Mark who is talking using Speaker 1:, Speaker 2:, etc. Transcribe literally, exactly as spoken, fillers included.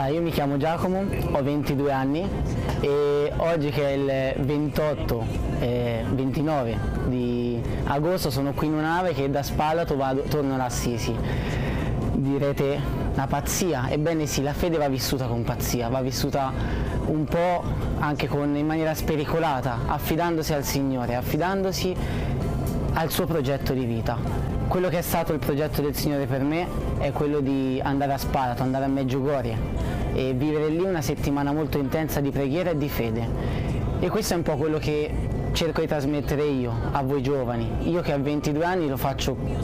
Speaker 1: Ah, io mi chiamo Giacomo, ho ventidue anni e oggi che è il ventotto, eh, ventinove di agosto sono qui in una nave che da Spalato vado, torno ad Assisi. Direte una pazzia? Ebbene sì, la fede va vissuta con pazzia, va vissuta un po' anche con, in maniera spericolata, affidandosi al Signore, affidandosi al suo progetto di vita. Quello che è stato il progetto del Signore per me è quello di andare a Spalato, andare a Medjugorje e vivere lì una settimana molto intensa di preghiera e di fede. E questo è un po' quello che cerco di trasmettere io a voi giovani. Io che a ventidue anni lo faccio